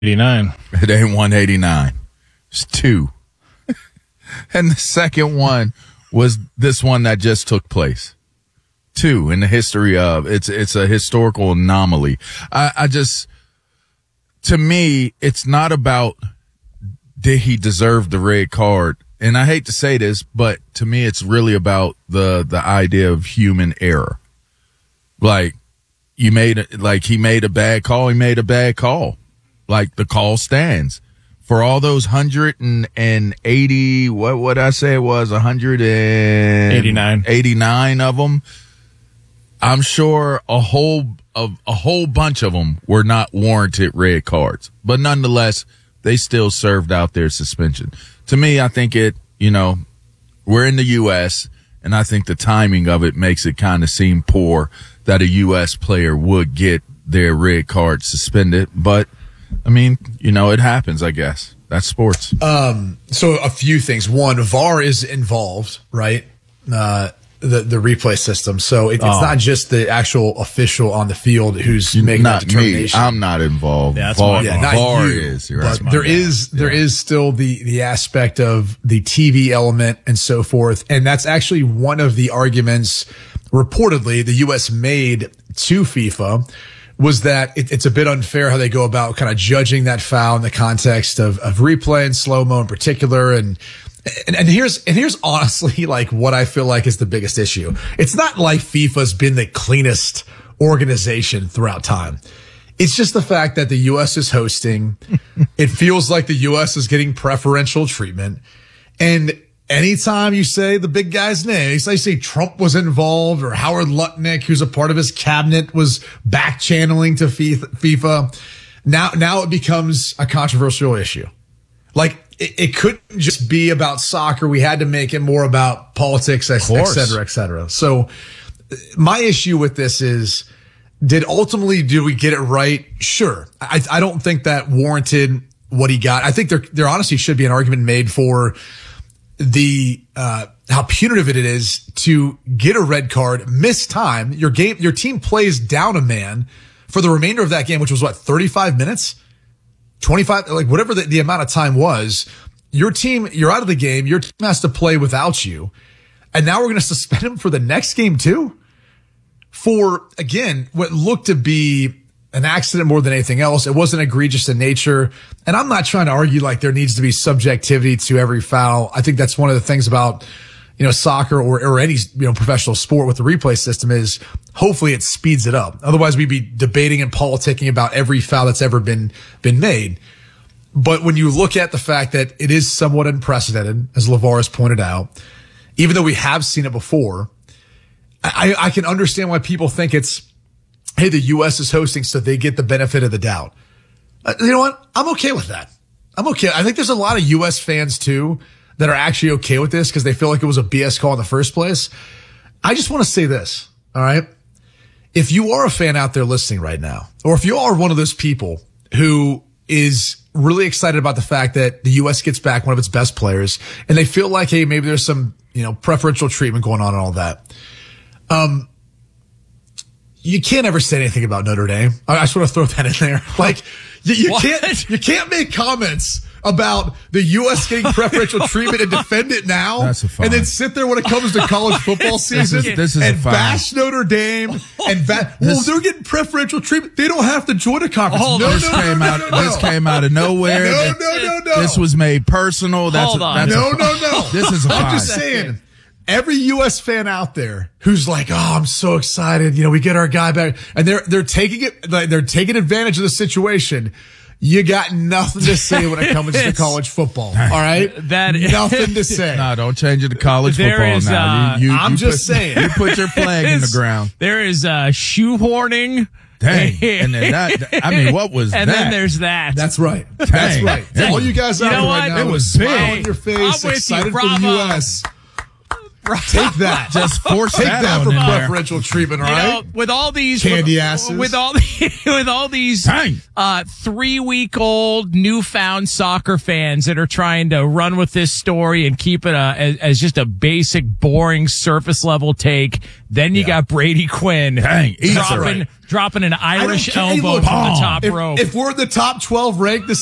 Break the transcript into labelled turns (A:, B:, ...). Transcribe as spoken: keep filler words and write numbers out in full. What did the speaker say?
A: eighty-nine.
B: It ain't one eighty-nine. It's two. And the second one was this one that just took place. Two in the history of it's it's a historical anomaly. I, I just to me, it's not about did he deserve the red card. And I hate to say this, but to me, it's really about the the idea of human error. Like you made like he made a bad call. He made a bad call. Like the call stands for all those hundred and eighty. What would I say it was? A hundred and
A: eighty-nine.
B: Eighty-nine of them. I'm sure a whole of a whole bunch of them were not warranted red cards, but nonetheless, they still served out their suspension. To me, I think it. You know, we're in the U S, and I think the timing of it makes it kind of seem poor that a U S player would get their red card suspended, but. I mean, you know, it happens, I guess. That's sports.
C: Um, so a few things. One, V A R is involved, right? Uh, the, the replay system. So it, it's
B: Oh.
C: not just the actual official on the field who's making
B: Not
C: that determination.
B: me. I'm not involved.
A: Yeah, that's
B: V A R,
A: my
C: Yeah, not
B: V A R
C: you,
B: is. You're
C: but
B: right.
C: there is there is still the the aspect of the T V element and so forth, and that's actually one of the arguments reportedly the U S made to FIFA was that it, it's a bit unfair how they go about kind of judging that foul in the context of of replay and slow mo in particular, and. And, and here's and here's honestly like what I feel like is the biggest issue. It's not like FIFA's been the cleanest organization throughout time. It's just the fact that the U S is hosting. It feels like the U S is getting preferential treatment. And anytime you say the big guy's name, so you say Trump was involved or Howard Lutnick, who's a part of his cabinet, was back channeling to FIFA. Now, now it becomes a controversial issue. Like it, it couldn't just be about soccer. We had to make it more about politics, et cetera, et cetera. So my issue with this is, did ultimately, did we get it right? Sure. I, I don't think that warranted what he got. I think there, there honestly should be an argument made for the, uh, how punitive it is to get a red card, miss time. Your game, your team plays down a man for the remainder of that game, which was what, thirty-five minutes? twenty-five, like whatever the, the amount of time was, your team, you're out of the game. Your team has to play without you. And now we're going to suspend him for the next game too? For, again, what looked to be an accident more than anything else. It wasn't egregious in nature. And I'm not trying to argue like there needs to be subjectivity to every foul. I think that's one of the things about, you know, soccer or, or any, you know, professional sport with the replay system is hopefully it speeds it up. Otherwise we'd be debating and politicking about every foul that's ever been, been made. But when you look at the fact that it is somewhat unprecedented, as LeVar has pointed out, even though we have seen it before, I, I can understand why people think it's, hey, the U S is hosting, so they get the benefit of the doubt. Uh, you know what? I'm okay with that. I'm okay. I think there's a lot of U S fans too that are actually okay with this because they feel like it was a B S call in the first place. I just want to say this. All right. If you are a fan out there listening right now, or if you are one of those people who is really excited about the fact that the U S gets back one of its best players and they feel like, hey, maybe there's some, you know, preferential treatment going on and all that. Um, you can't ever say anything about Notre Dame. I just want to throw that in there. Like, you, you can't, you can't make comments about the U S getting preferential treatment and defend it now,
B: That's a fine.
C: and then sit there when it comes to college football season
B: This is, this is
C: and
B: a fine.
C: bash Notre Dame and ba- well,
B: This-
C: they're getting preferential treatment. They don't have to join a conference.
A: Hold
C: no,
A: on.
C: no,
B: This
C: no,
B: came
C: no,
B: out.
C: no, no,
B: This
C: no.
B: came out of nowhere.
C: No, no, no, no.
B: This was made personal. That's
A: Hold
B: a,
A: on.
B: that's a-
C: No, no, no.
B: This is a
C: I'm
B: fine.
C: just saying. Every U S fan out there who's like, "Oh, I'm so excited! You know, we get our guy back," and they're they're taking it, like, they're taking advantage of the situation. You got nothing to say when it comes to college football. All right,
A: That-
C: nothing to say.
B: No, don't change it to college
A: There
B: football
A: is,
B: now.
A: uh,
B: You, you,
C: I'm
B: you
C: just
B: put,
C: saying.
B: You put your flag in the
A: Is-
B: ground.
A: There is uh, shoehorning.
B: Dang. And then that, I mean, what was
A: and
B: that?
A: then there's that.
C: That's right. That's
B: Dang.
C: right.
B: Dang.
C: All you guys
A: You
C: out
A: know
C: there
A: what?
C: right now,
A: It
C: with
B: was
C: a smile
B: big.
C: on your face,
A: I'm with you.
C: excited for the
A: Bravo.
C: U S. Take that.
B: Just force
C: Take
B: that,
C: that
B: on
C: for
B: in there.
C: preferential treatment, all
A: You know,
C: right?
A: with all these
C: Candy
A: with,
C: asses.
A: with all the, with all these
B: Dang.
A: uh, three week old newfound soccer fans that are trying to run with this story and keep it a, as, as just a basic, boring, surface level take. Then you
C: Yeah.
A: got Brady Quinn
B: Dang, easy.
A: dropping
C: Right.
A: dropping an
C: I don't
A: Irish
C: care. Hey,
A: elbow
C: look,
A: from the top
C: if,
A: rope.
C: if we're the top twelve ranked, the